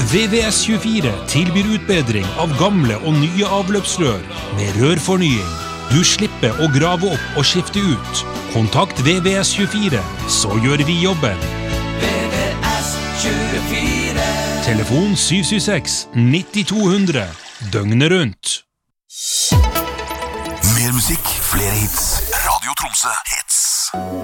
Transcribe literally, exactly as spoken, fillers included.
V V S tjuefire tilbyr utbedring av gamle og nye avløpsrør med rørfornying. Du slipper å grave opp og skifte ut. Kontakt V V S tjuefire, så gjør vi jobben. V V S tjuefire. Telefon syv syv seks ni to null null, døgnet rundt. Mer musikk, flere hits. Radio Tromsø hits.